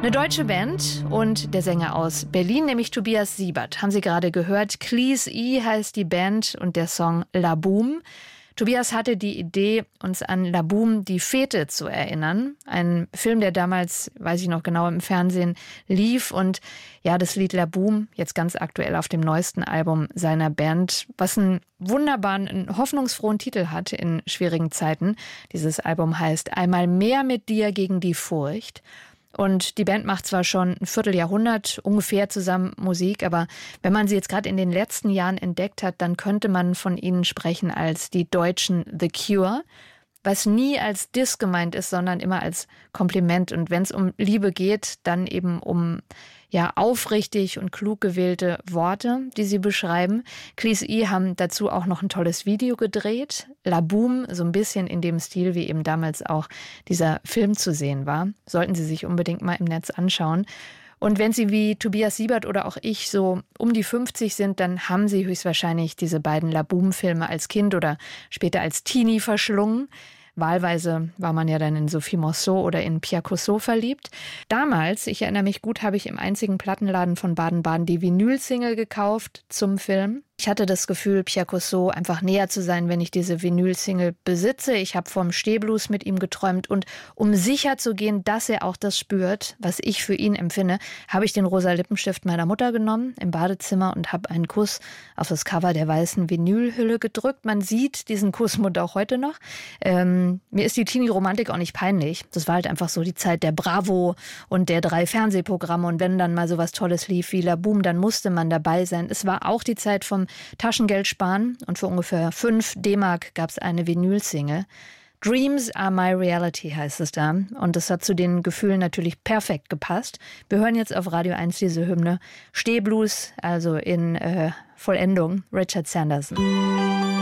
Eine deutsche Band und der Sänger aus Berlin, nämlich Tobias Siebert. Haben Sie gerade gehört? Cleese E heißt die Band und der Song La Boum. Tobias hatte die Idee, uns an La Boum, die Fete, zu erinnern. Ein Film, der damals, weiß ich noch genau, im Fernsehen lief. Und ja, das Lied La Boum, jetzt ganz aktuell auf dem neuesten Album seiner Band, was einen wunderbaren, einen hoffnungsfrohen Titel hat in schwierigen Zeiten. Dieses Album heißt Einmal mehr mit dir gegen die Furcht. Und die Band macht zwar schon ein Vierteljahrhundert ungefähr zusammen Musik, aber wenn man sie jetzt gerade in den letzten Jahren entdeckt hat, dann könnte man von ihnen sprechen als die deutschen The Cure, was nie als Diss gemeint ist, sondern immer als Kompliment. Und wenn es um Liebe geht, dann eben um aufrichtig und klug gewählte Worte, die sie beschreiben. Cleese E haben dazu auch noch ein tolles Video gedreht. La Boum, so ein bisschen in dem Stil, wie eben damals auch dieser Film zu sehen war. Sollten Sie sich unbedingt mal im Netz anschauen. Und wenn Sie wie Tobias Siebert oder auch ich so um die 50 sind, dann haben Sie höchstwahrscheinlich diese beiden La Boum-Filme als Kind oder später als Teenie verschlungen. Wahlweise war man ja dann in Sophie Marceau oder in Pierre Cossot verliebt. Damals, ich erinnere mich gut, habe ich im einzigen Plattenladen von Baden-Baden die Vinyl-Single gekauft zum Film. Ich hatte das Gefühl, Pierre Cossot einfach näher zu sein, wenn ich diese Vinyl-Single besitze. Ich habe vom Stehblues mit ihm geträumt und um sicher zu gehen, dass er auch das spürt, was ich für ihn empfinde, habe ich den rosa Lippenstift meiner Mutter genommen im Badezimmer und habe einen Kuss auf das Cover der weißen Vinylhülle gedrückt. Man sieht diesen Kussmund auch heute noch. Mir ist die Teenie-Romantik auch nicht peinlich. Das war halt einfach so die Zeit der Bravo und der 3 Fernsehprogramme. Und wenn dann mal so was Tolles lief wie La Boum, dann musste man dabei sein. Es war auch die Zeit vom Taschengeld sparen und für ungefähr 5 D-Mark gab es eine Vinyl-Single. Dreams are my reality heißt es da. Und das hat zu den Gefühlen natürlich perfekt gepasst. Wir hören jetzt auf Radio 1 diese Hymne Stehblues, also in Vollendung Richard Sanderson.